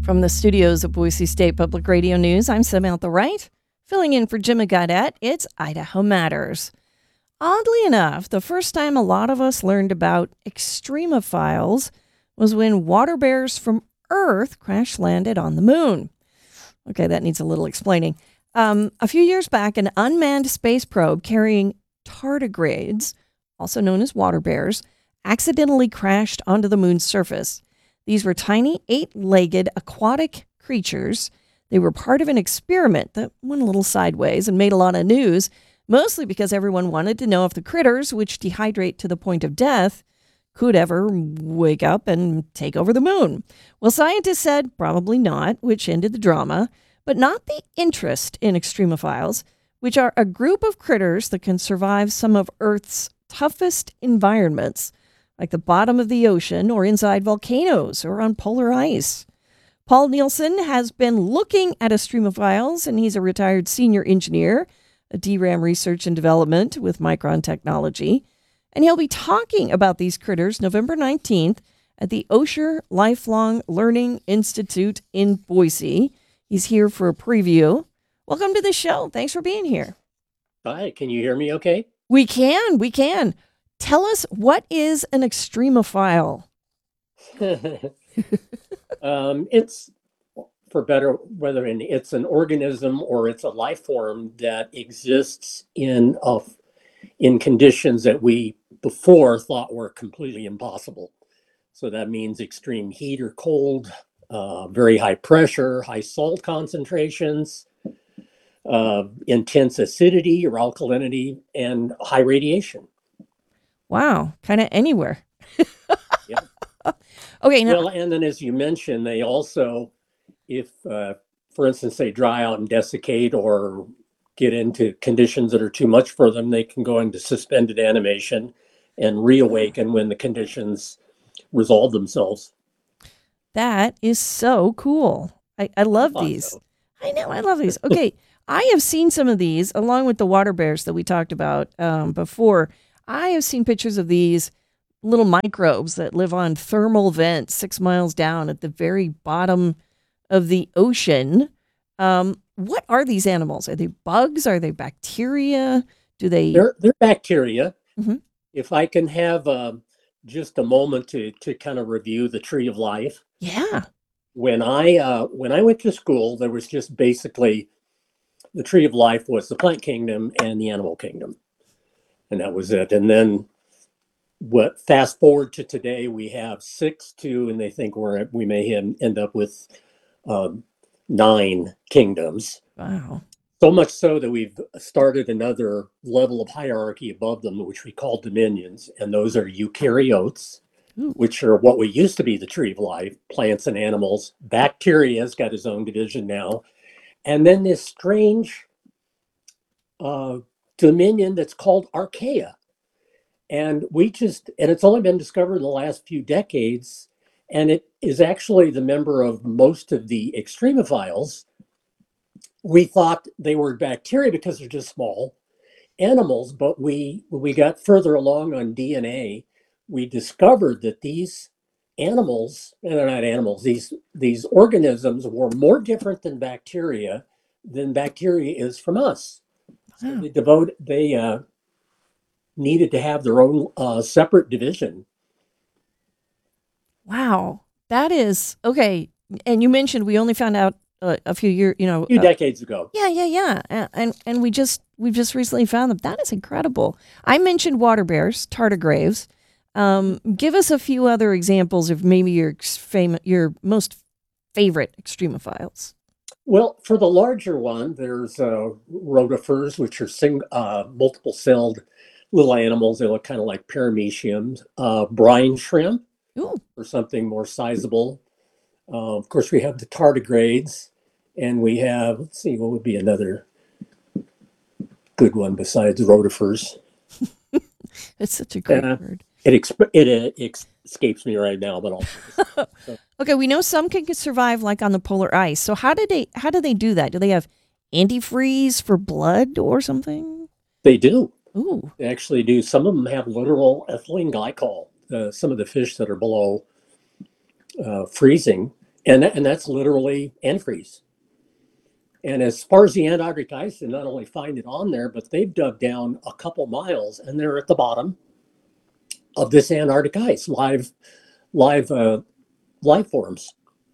From the studios of Boise State Public Radio News, I'm Samantha Wright. Filling in for Jimmy Gaudette, it's Idaho Matters. Oddly enough, the first time a lot of us learned about extremophiles was when water bears from Earth crash-landed on the moon. Okay, that needs a little explaining. A few years back, an unmanned space probe carrying tardigrades, also known as water bears, accidentally crashed onto the moon's surface. These were tiny, 8-legged aquatic creatures. They were part of an experiment that went a little sideways and made a lot of news, mostly because everyone wanted to know if the critters, which dehydrate to the point of death, could ever wake up and take over the moon. Well, scientists said probably not, which ended the drama, but not the interest in extremophiles, which are a group of critters that can survive some of Earth's toughest environments, like the bottom of the ocean or inside volcanoes or on polar ice. Paul Nielsen has been looking at extremophiles, and he's a retired senior engineer at DRAM Research and Development with Micron Technology. And he'll be talking about these critters November 19th at the Osher Lifelong Learning Institute in Boise. He's here for a preview. Welcome to the show. Thanks for being here. Hi, can you hear me okay? We can. Tell us, what is an extremophile? It's, for better, whether it's an organism or it's a life form that exists in conditions that we before thought were completely impossible. So that means extreme heat or cold, very high pressure, high salt concentrations, intense acidity or alkalinity, and high radiation. Wow, kind of anywhere. Yeah. Okay. Now, Well, and then as you mentioned, they also, if, for instance, they dry out and desiccate or get into conditions that are too much for them, they can go into suspended animation and reawaken when the conditions resolve themselves. that is so cool. I love Thought these. so. I know, I love these. Okay, I have seen some of these along with the water bears that we talked about before. I have seen pictures of these little microbes that live on thermal vents 6 miles down at the very bottom of the ocean. What are these animals? Are they bugs? Are they bacteria? Do they? They're bacteria. Mhm. If I can have just a moment to kind of review the tree of life. Yeah. When I went to school, there was just basically the tree of life was the plant kingdom and the animal kingdom, and that was it. And then fast forward to today, we have 6 2, and they think we may end up with 9 kingdoms. Wow. So much so that we've started another level of hierarchy above them, which we call dominions, and those are eukaryotes, Ooh. which are what we used to be the tree of life, plants and animals. Bacteria's got its own division now, and then this strange dominion that's called archaea. And it's only been discovered in the last few decades, and it is actually the member of most of the extremophiles. We thought they were bacteria because they're just small animals, but when we got further along on DNA, we discovered that these animals, and they're not animals, these organisms were more different than bacteria is from us. So Wow. they needed to have their own separate division. Wow. That is okay. And you mentioned we only found out a few years, A few decades ago. yeah. And we've just recently found them. That is incredible. I mentioned water bears, tardigrades. Give us a few other examples of maybe your most favorite extremophiles. Well, for the larger one, there's rotifers, which are multiple-celled little animals. They look kind of like parameciums. Brine shrimp, Ooh. or something more sizable. Of course, we have the tardigrades, and we have, let's see, what would be another good one besides rotifers? It's such a great word. It escapes me right now, but I'll. Okay, we know some can survive like on the polar ice. So how do they do that? Do they have antifreeze for blood or something? They do. Ooh. They actually do. Some of them have literal ethylene glycol. Some of the fish that are below freezing And that's literally antifreeze. And as far as the Antarctic ice, they not only find it on there, but they've dug down a couple miles and they're at the bottom of this Antarctic ice, live life forms.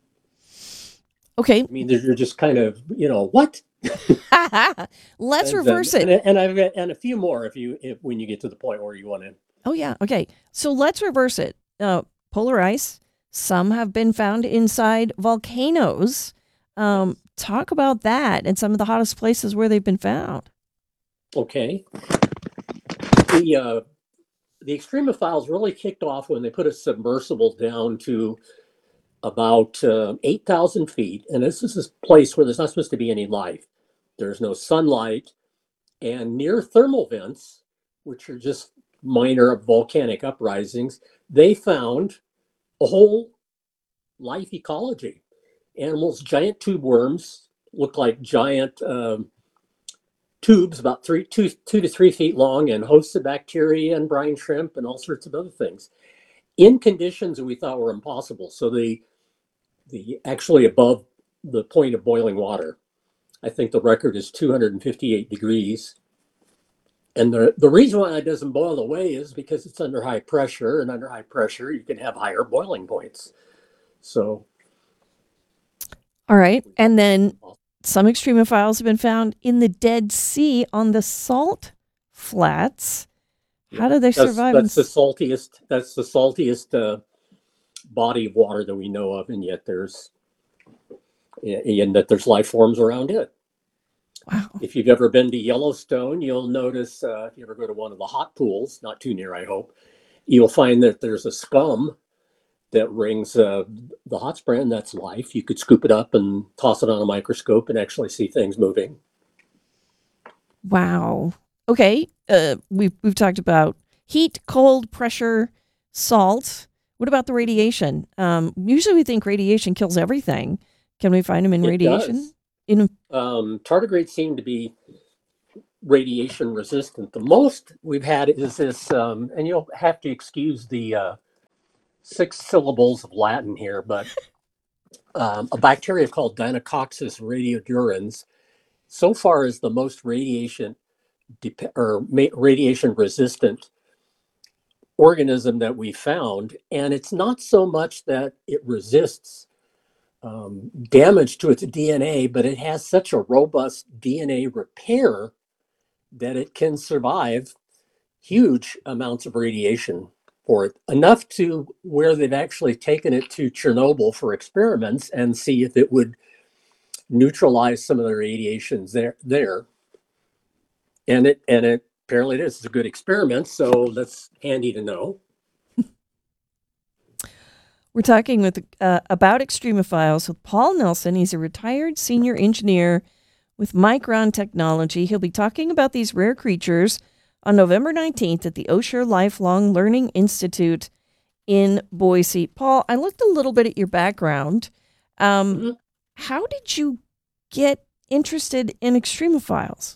Okay. I mean, you're just kind of, what? Let's And reverse it. and I've got and a few more if when you get to the point where you want to. Oh, yeah. Okay. So let's reverse it. Polar ice, some have been found inside volcanoes. Talk about that and some of the hottest places where they've been found. Okay. The extremophiles really kicked off when they put a submersible down to about 8,000 feet. And this is a place where there's not supposed to be any life. There's no sunlight. And near thermal vents, which are just minor volcanic uprisings, they found a whole life ecology. Animals, giant tube worms, look like giant tubes about 2 to 3 feet long, and hosts of bacteria and brine shrimp and all sorts of other things in conditions that we thought were impossible. So the actually above the point of boiling water, I think the record is 258 degrees. And the reason why it doesn't boil away is because it's under high pressure, and under high pressure you can have higher boiling points. So, all right. And then some extremophiles have been found in the Dead Sea on the salt flats. How do they survive? That's the saltiest. That's the saltiest body of water that we know of, and yet there's life forms around it. Wow. If you've ever been to Yellowstone, you'll notice if you ever go to one of the hot pools, not too near, I hope, you'll find that there's a scum that rings the hot spring. That's life. You could scoop it up and toss it on a microscope and actually see things moving. Wow. Okay. We've talked about heat, cold, pressure, salt. What about the radiation? Usually we think radiation kills everything. Can we find them in radiation? Tardigrades seem to be radiation resistant. The most we've had is this, and you'll have to excuse the 6 syllables of Latin here, but a bacteria called Deinococcus radiodurans so far is the most radiation resistant organism that we found. And it's not so much that it resists damage to its DNA, but it has such a robust DNA repair that it can survive huge amounts of radiation for it, enough to where they've actually taken it to Chernobyl for experiments and see if it would neutralize some of the radiations there. And it apparently it is. It's a good experiment, so that's handy to know. We're talking with about extremophiles with Paul Nelson. He's a retired senior engineer with Micron Technology. He'll be talking about these rare creatures on November 19th at the Osher Lifelong Learning Institute in Boise. Paul, I looked a little bit at your background. How did you get interested in extremophiles?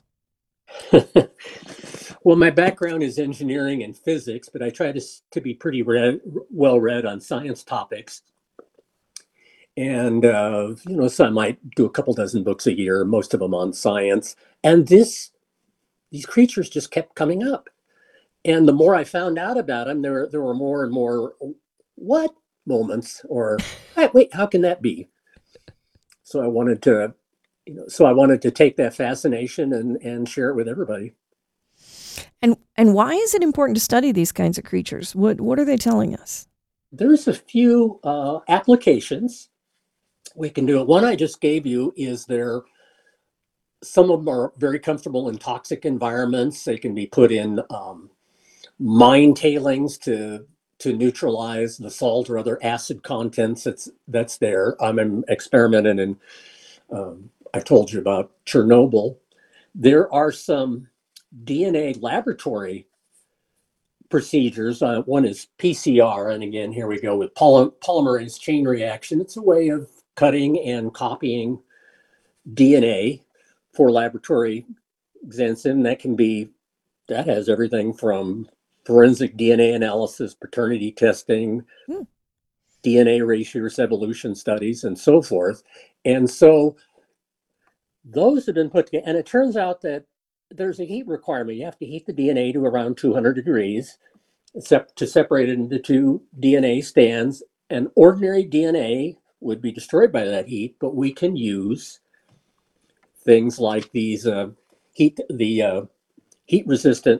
Well, my background is engineering and physics, but I try to be pretty well read on science topics. And, so I might do a couple dozen books a year, most of them on science. And these creatures just kept coming up. And the more I found out about them, there were more and more what moments, or wait, how can that be? So I wanted to take that fascination and share it with everybody. And why is it important to study these kinds of creatures? What are they telling us? There's a few applications we can do it. One I just gave you is some of them are very comfortable in toxic environments. They can be put in mine tailings to neutralize the salt or other acid contents that's there. I'm experimenting, and I told you about Chernobyl. There are some DNA laboratory procedures. One is PCR, and again, here we go with polymerase chain reaction. It's a way of cutting and copying DNA for laboratory exams. That has everything from forensic DNA analysis, paternity testing, DNA ratios, evolution studies, and so forth. And so those have been put together. And it turns out that there's a heat requirement. You have to heat the DNA to around 200 degrees to separate it into two DNA strands. And ordinary DNA would be destroyed by that heat, but we can use things like these heat resistant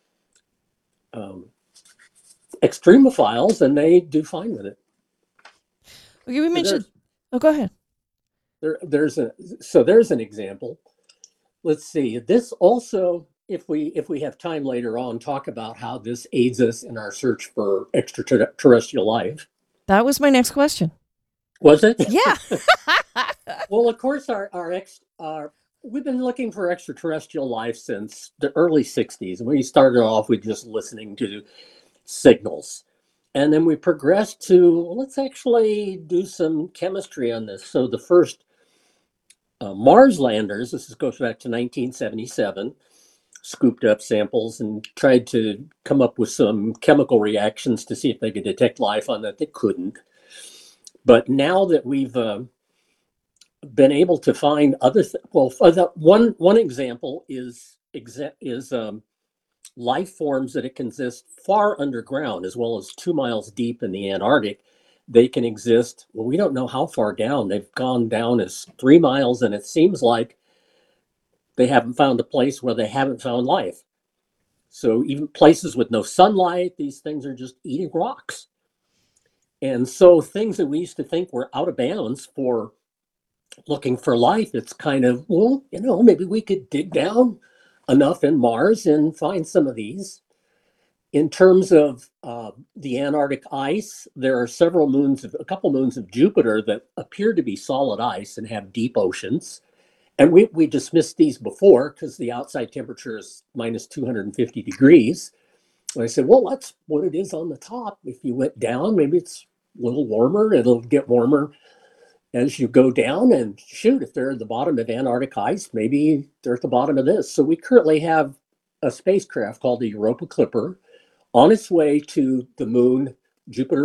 extremophiles, and they do fine with it. Okay, we mentioned. Oh, go ahead. There's an example. Let's see. This also, if we have time later on, talk about how this aids us in our search for extraterrestrial life. That was my next question. Was it? Yeah. Well, of course, we've been looking for extraterrestrial life since the early 60s. We started off with just listening to signals. And then we progressed to, let's actually do some chemistry on this. So the first Mars landers, goes back to 1977, scooped up samples and tried to come up with some chemical reactions to see if they could detect life on that. They couldn't. But now that we've been able to find other one example is life forms that it can exist far underground, as well as 2 miles deep in the Antarctic. They can exist, well, we don't know how far down. They've gone down as 3 miles, and it seems like they haven't found a place where they haven't found life. So even places with no sunlight, these things are just eating rocks. And so things that we used to think were out of bounds for looking for life, it's kind of, well, maybe we could dig down enough in Mars and find some of these. In terms of the Antarctic ice, there are a couple moons of Jupiter that appear to be solid ice and have deep oceans. And we dismissed these before because the outside temperature is minus 250 degrees. And I said, well, that's what it is on the top. If you went down, maybe it's a little warmer. It'll get warmer as you go down, and shoot, if they're at the bottom of Antarctic ice, maybe they're at the bottom of this. So we currently have a spacecraft called the Europa Clipper on its way to the moon, Jupiter